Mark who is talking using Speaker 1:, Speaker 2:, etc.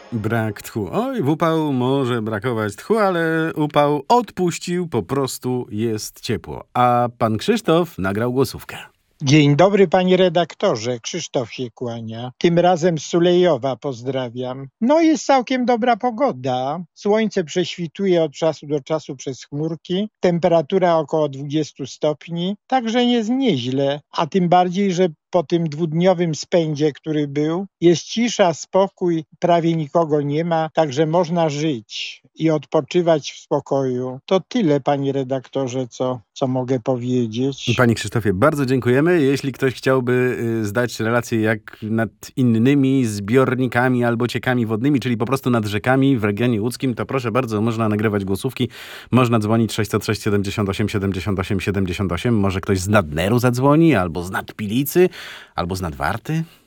Speaker 1: Brak tchu. Oj, w upał może brakować tchu, ale upał odpuścił, po prostu jest ciepło. A pan Krzysztof nagrał głosówkę.
Speaker 2: Dzień dobry, panie redaktorze. Krzysztof się kłania. Tym razem z Sulejowa pozdrawiam. No jest całkiem dobra pogoda. Słońce prześwituje od czasu do czasu przez chmurki. Temperatura około 20 stopni. Także jest nieźle. A tym bardziej, że po tym dwudniowym spędzie, który był, jest cisza, spokój, prawie nikogo nie ma, także można żyć i odpoczywać w spokoju. To tyle, panie redaktorze, co mogę powiedzieć.
Speaker 1: Panie Krzysztofie, bardzo dziękujemy. Jeśli ktoś chciałby zdać relację jak nad innymi zbiornikami albo ciekami wodnymi, czyli po prostu nad rzekami w regionie łódzkim, to proszę bardzo, można nagrywać głosówki, można dzwonić 606 78 78 78. Może ktoś z Nadneru zadzwoni, albo z Nadpilicy, albo z Nadwarty.